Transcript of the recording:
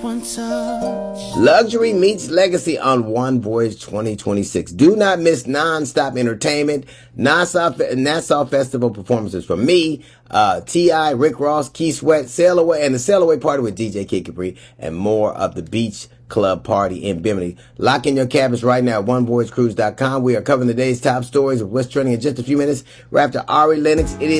one touch. Luxury meets legacy on One Voyage 2026. Do not miss non-stop entertainment, Nassau Festival performances from me, T.I., Rick Ross, Keith Sweat, Sail Away, and the Sail Away Party with DJ Kid Capri, and more of the Beach Club Party in Bimini. Lock in your cabins right now at onevoyagecruise.com. We are covering the day's top stories of what's trending in just a few minutes. We're after Ari Lennox. It is